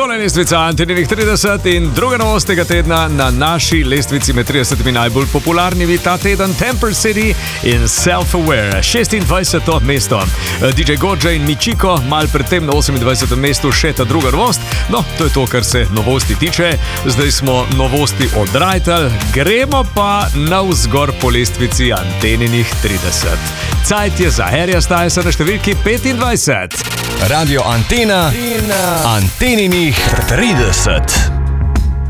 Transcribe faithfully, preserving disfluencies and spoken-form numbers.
Tole je lestvica Anteninih trideset in druga novost tega tedna na naši lestvici med tridesetimi najbolj popularnimi ta teden Temper City in Self-Aware, šestindvajseto mesto. D J Godja in Michiko, mal predtem na osemindvajsetem mestu še ta druga novost. No, to je to, kar se novosti tiče. Zdaj smo novosti odrajtali, gremo pa navzgor po lestvici Anteninih trideset. Cajt je za Harryja Stylesa na številki petindvajset. Radio Antena in Anteninih trideset.